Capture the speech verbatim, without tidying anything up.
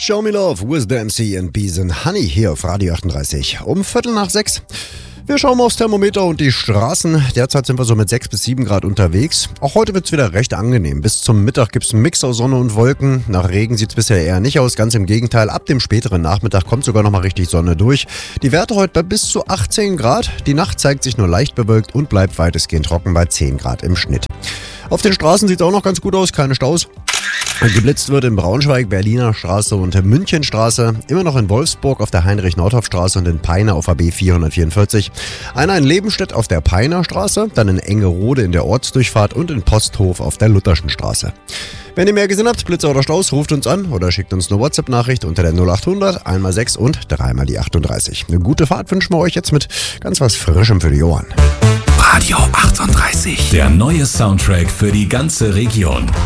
Show Me Love with the M C and Bees and Honey hier auf Radio achtunddreißig. Um Viertel nach sechs. Wir schauen mal aufs Thermometer und die Straßen. Derzeit sind wir so mit sechs bis sieben Grad unterwegs. Auch heute wird es wieder recht angenehm. Bis zum Mittag gibt es einen Mix aus Sonne und Wolken. Nach Regen sieht es bisher eher nicht aus. Ganz im Gegenteil, ab dem späteren Nachmittag kommt sogar noch mal richtig Sonne durch. Die Werte heute bei bis zu achtzehn Grad. Die Nacht zeigt sich nur leicht bewölkt und bleibt weitestgehend trocken bei zehn Grad im Schnitt. Auf den Straßen sieht es auch noch ganz gut aus. Keine Staus. Geblitzt wird in Braunschweig, Berliner Straße und Münchenstraße, immer noch in Wolfsburg auf der Heinrich-Nordhoff-Straße und in Peine auf A B vierhundertvierundvierzig. Einer in Lebenstedt auf der Peiner Straße, dann in Engerode in der Ortsdurchfahrt und in Posthof auf der Lutherschen Straße. Wenn ihr mehr gesehen habt, Blitzer oder Staus, ruft uns an oder schickt uns eine WhatsApp-Nachricht unter der null achthundert, einmal sechs und dreimal die achtunddreißig. Eine gute Fahrt wünschen wir euch jetzt mit ganz was Frischem für die Ohren. Radio achtunddreißig, der neue Soundtrack für die ganze Region.